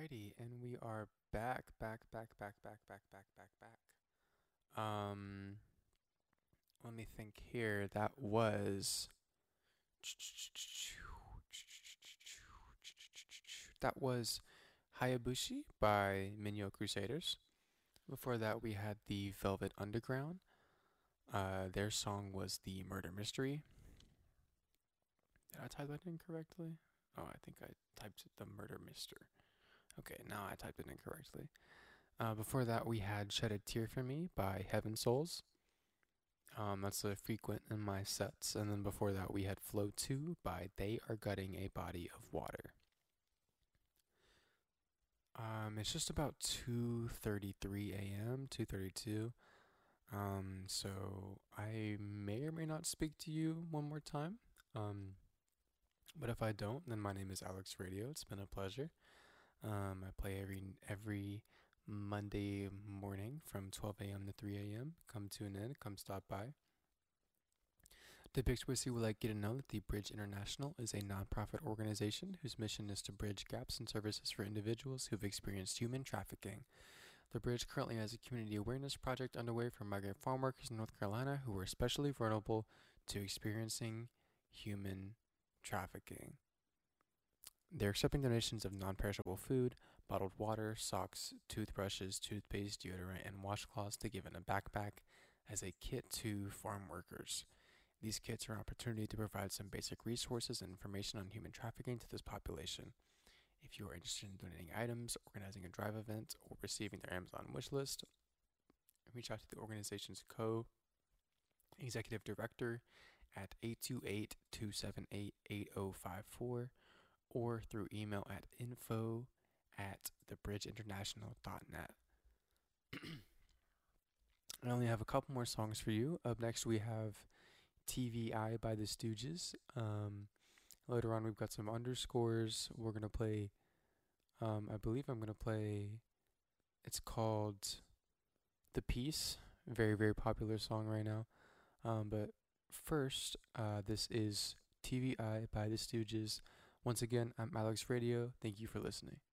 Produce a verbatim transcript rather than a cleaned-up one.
Alrighty, and we are back, back, back, back, back, back, back, back, back. Um, Let me think here. That was that was Hayabushi by Minyo Crusaders. Before that, we had the Velvet Underground. Uh, their song was the Murder Mystery. Did I type that in correctly? Oh, I think I typed the Murder Mister. Okay, now I typed it incorrectly. Uh, before that, we had Shed a Tear for Me by Heaven Souls. Um, that's a frequent in my sets. And then before that, we had Flow two by They Are Gutting a Body of Water. Um, it's just about two thirty-three a m, two thirty-two. Um, so I may or may not speak to you one more time. Um, but if I don't, then my name is Alex Radio. It's been a pleasure. Um, I play every every Monday morning from twelve a m to three a m. Come tune in, come stop by. The Pixquissy would like you to know that the Bridge International is a nonprofit organization whose mission is to bridge gaps in services for individuals who've experienced human trafficking. The Bridge currently has a community awareness project underway for migrant farm workers in North Carolina who are especially vulnerable to experiencing human trafficking. They're accepting donations of non-perishable food, bottled water, socks, toothbrushes, toothpaste, deodorant, and washcloths to give in a backpack as a kit to farm workers. These kits are an opportunity to provide some basic resources and information on human trafficking to this population. If you are interested in donating items, organizing a drive event, or receiving their Amazon wish list, reach out to the organization's co-executive director at eight two eight, two seven eight, eight zero five four or through email at info at thebridgeinternational.net. I only have a couple more songs for you. Up next, we have T V I by the Stooges. Um, later on, we've got some underscores. We're going to play, um, I believe I'm going to play, it's called The Peace. Very, very popular song right now. Um, but first, uh, this is T V I by the Stooges. Once again, I'm Alex Radio. Thank you for listening.